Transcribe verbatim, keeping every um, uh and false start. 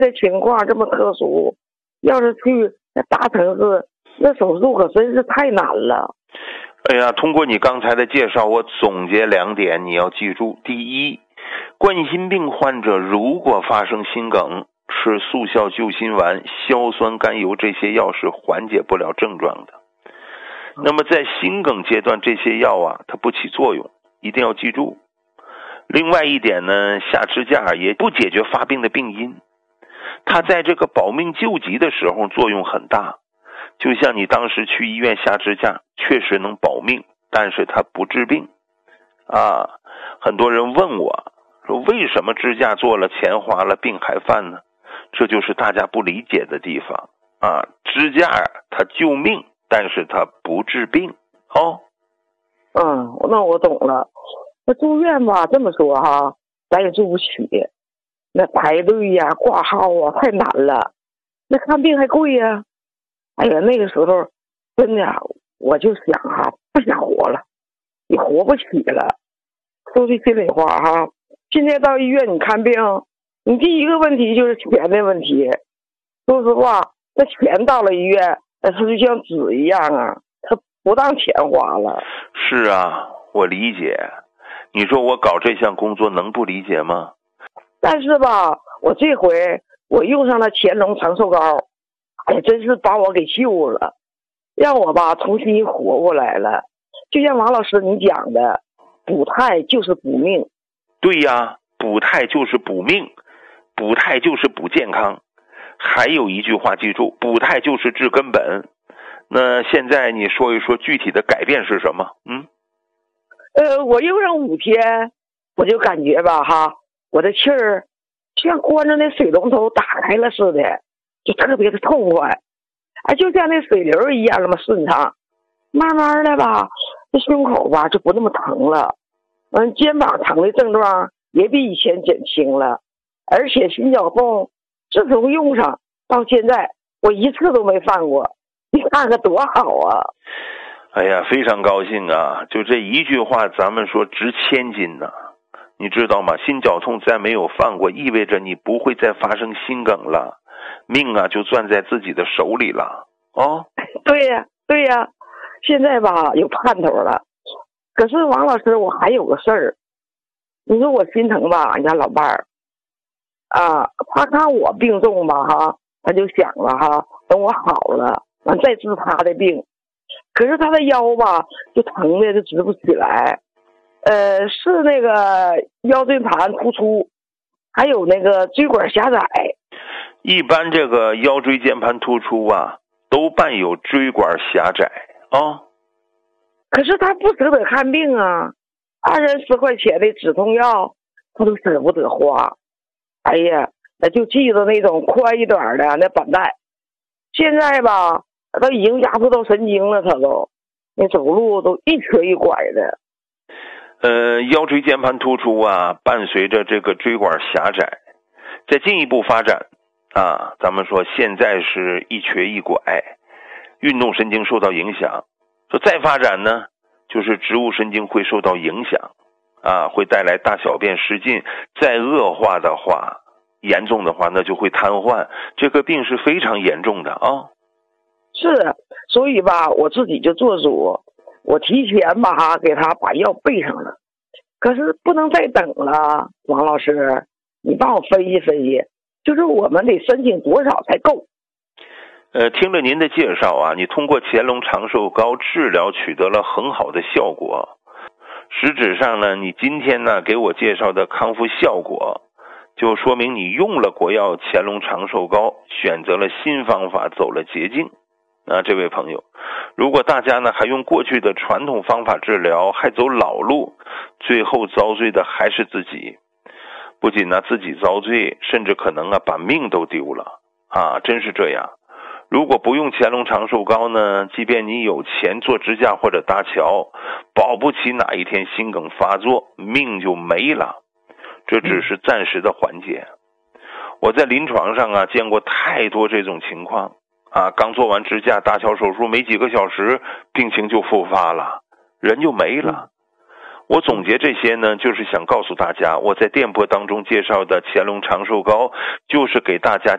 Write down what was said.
这情况这么特殊，要是去那大城市，那手术可真是太难了。 哎呀，通过你刚才的介绍，我总结两点，你要记住。第一，冠心病患者如果发生心梗，吃速效救心丸、硝酸甘油这些药是缓解不了症状的。那么在心梗阶段，这些药啊，它不起作用，一定要记住。另外一点呢，下支架也不解决发病的病因，它在这个保命救急的时候作用很大。就像你当时去医院下支架，确实能保命，但是它不治病啊。很多人问我说，为什么支架做了，钱花了，病还犯呢？这就是大家不理解的地方啊。支架它救命，但是它不治病哦。 嗯，那我懂了。那住院吧，这么说哈，咱也住不起，那排队呀、挂号啊，太难了。那看病还贵呀。哎呀，那个时候真的我就想哈，不想活了，也活不起了。说句心里话哈，现在到医院你看病，你第一个问题就是钱的问题。说实话，这钱到了医院，那是就像纸一样啊，他不当钱花了。 是啊，我理解。你说我搞这项工作能不理解吗？ 但是吧，我这回我用上了乾隆长寿膏，哎，真是把我给救了，让我吧重新活过来了。就像王老师你讲的，补胎就是补命。 对呀，补胎就是补命，补胎就是补健康。还有一句话记住，补胎就是治根本。那现在你说一说具体的改变是什么？嗯， 呃，我用上五天，我就感觉吧哈，我的气儿像关着那水龙头打开了似的，就特别的痛快，哎，就像那水流一样那么顺畅。慢慢的吧，这胸口吧就不那么疼了，嗯，肩膀疼的症状也比以前减轻了，而且心绞痛自从用上到现在，我一次都没犯过，你看看多好啊！ 哎呀，非常高兴啊！就这一句话，咱们说值千金呐、啊。你知道吗？心绞痛再没有犯过，意味着你不会再发生心梗了，命啊就攥在自己的手里了。哦， 对呀，对呀，现在吧有盼头了。可是王老师，我还有个事儿，你说我心疼吧，人家老伴儿啊，他看我病重吧哈，他就想了哈，等我好了，完再治他的病。可是他的腰吧，就疼的就直不起来，呃，是那个腰椎盘突出，还有那个椎管狭窄。 一般这个腰椎间盘突出啊，都伴有椎管狭窄啊、哦。 可是他不舍得看病啊，二三十块钱的止痛药，他都舍不得花。哎呀，那就记得那种宽一点的那板带，现在吧，都已经压迫到神经了，他都，那走路都一瘸一拐的。 呃，腰椎间盘突出啊，伴随着这个椎管狭窄，再进一步发展啊，咱们说现在是一瘸一拐，运动神经受到影响，说再发展呢，就是植物神经会受到影响啊，会带来大小便失禁，再恶化的话，严重的话那就会瘫痪，这个病是非常严重的啊。 是，所以吧，我自己就做主，我提前吧给他把药备上了。可是不能再等了，王老师，你帮我分析分析，就是我们得申请多少才够？ 呃，听了您的介绍啊，你通过乾隆长寿膏治疗取得了很好的效果。实质上呢，你今天呢给我介绍的康复效果，就说明你用了国药乾隆长寿膏，选择了新方法，走了捷径。啊，这位朋友，如果大家呢还用过去的传统方法治疗，还走老路，最后遭罪的还是自己。不仅呢自己遭罪，甚至可能啊把命都丢了啊，真是这样。如果不用乾隆长寿膏呢，即便你有钱做支架或者搭桥，保不齐哪一天心梗发作，命就没了。这只是暂时的缓解。我在临床上啊见过太多这种情况啊，刚做完支架搭桥手术没几个小时，病情就复发了，人就没了。我总结这些呢，就是想告诉大家，我在电波当中介绍的乾隆长寿膏，就是给大家